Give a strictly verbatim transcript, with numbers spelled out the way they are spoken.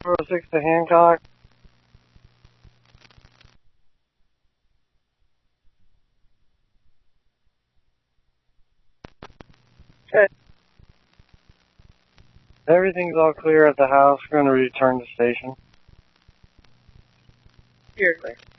four oh six to Hancock. Okay. Everything's all clear at the house. We're going to return to station. You're clear.